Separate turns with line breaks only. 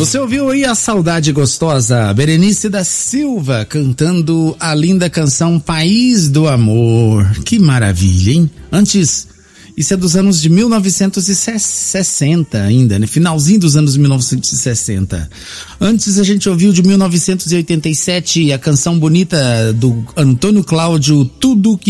Você ouviu aí a saudade gostosa, Berenice da Silva cantando a linda canção País do Amor. Que maravilha, hein? Antes, isso é dos anos de 1960 ainda, né? Finalzinho dos anos 1960. Antes a gente ouviu de 1987 a canção bonita do Antônio Cláudio, Tudo Que